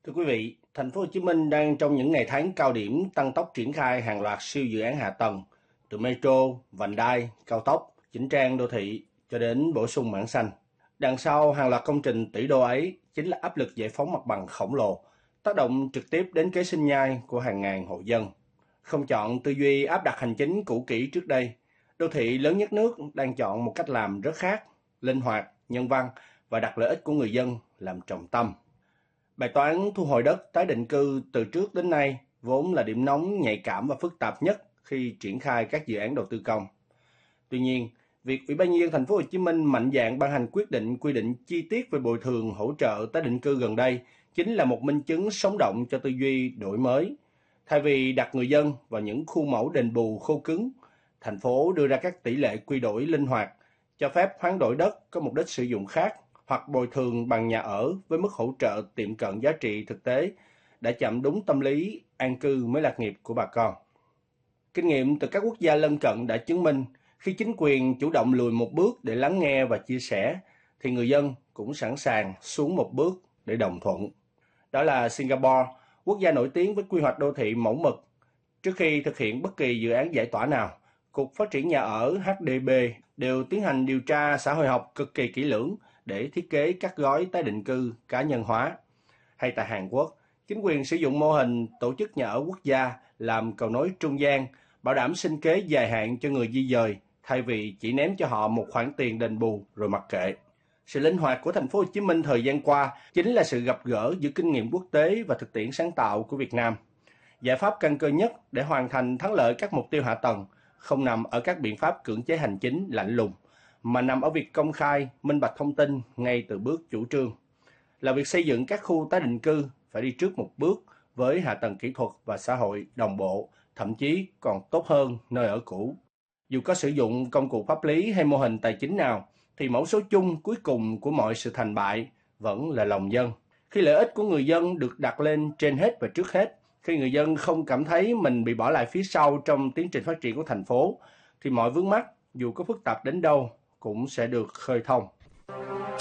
Thưa quý vị, thành phố Hồ Chí Minh đang trong những ngày tháng cao điểm tăng tốc triển khai hàng loạt siêu dự án hạ tầng, từ metro, vành đai, cao tốc, chỉnh trang đô thị cho đến bổ sung mảng xanh. Đằng sau hàng loạt công trình tỷ đô ấy chính là áp lực giải phóng mặt bằng khổng lồ, tác động trực tiếp đến kế sinh nhai của hàng ngàn hộ dân. Không chọn tư duy áp đặt hành chính cũ kỹ trước đây, đô thị lớn nhất nước đang chọn một cách làm rất khác, linh hoạt, nhân văn và đặt lợi ích của người dân làm trọng tâm. Bài toán thu hồi đất tái định cư từ trước đến nay vốn là điểm nóng nhạy cảm và phức tạp nhất khi triển khai các dự án đầu tư công. Tuy nhiên, việc Ủy ban nhân dân thành phố Hồ Chí Minh mạnh dạn ban hành quyết định quy định chi tiết về bồi thường hỗ trợ tái định cư gần đây chính là một minh chứng sống động cho tư duy đổi mới. Thay vì đặt người dân vào những khuôn mẫu đền bù khô cứng, thành phố đưa ra các tỷ lệ quy đổi linh hoạt, cho phép hoán đổi đất có mục đích sử dụng khác hoặc bồi thường bằng nhà ở với mức hỗ trợ tiệm cận giá trị thực tế đã chạm đúng tâm lý an cư mới lạc nghiệp của bà con. Kinh nghiệm từ các quốc gia lân cận đã chứng minh khi chính quyền chủ động lùi một bước để lắng nghe và chia sẻ thì người dân cũng sẵn sàng xuống một bước để đồng thuận. Đó là Singapore, quốc gia nổi tiếng với quy hoạch đô thị mẫu mực. Trước khi thực hiện bất kỳ dự án giải tỏa nào, Cục Phát triển Nhà ở HDB đều tiến hành điều tra xã hội học cực kỳ kỹ lưỡng để thiết kế các gói tái định cư cá nhân hóa. Hay tại Hàn Quốc, chính quyền sử dụng mô hình tổ chức nhà ở quốc gia làm cầu nối trung gian, bảo đảm sinh kế dài hạn cho người di dời thay vì chỉ ném cho họ một khoản tiền đền bù rồi mặc kệ. Sự linh hoạt của thành phố Hồ Chí Minh thời gian qua chính là sự gặp gỡ giữa kinh nghiệm quốc tế và thực tiễn sáng tạo của Việt Nam. Giải pháp căn cơ nhất để hoàn thành thắng lợi các mục tiêu hạ tầng không nằm ở các biện pháp cưỡng chế hành chính lạnh lùng, mà nằm ở việc công khai, minh bạch thông tin ngay từ bước chủ trương. Là việc xây dựng các khu tái định cư phải đi trước một bước với hạ tầng kỹ thuật và xã hội đồng bộ, thậm chí còn tốt hơn nơi ở cũ. Dù có sử dụng công cụ pháp lý hay mô hình tài chính nào, thì mẫu số chung cuối cùng của mọi sự thành bại vẫn là lòng dân. Khi lợi ích của người dân được đặt lên trên hết và trước hết, khi người dân không cảm thấy mình bị bỏ lại phía sau trong tiến trình phát triển của thành phố, thì mọi vướng mắc, dù có phức tạp đến đâu, cũng sẽ được khơi thông.